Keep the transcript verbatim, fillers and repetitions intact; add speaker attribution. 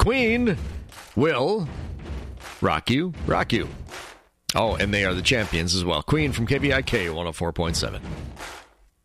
Speaker 1: Queen will rock you, rock you. Oh, and they are the champions as well. Queen from K V I K one oh four point seven.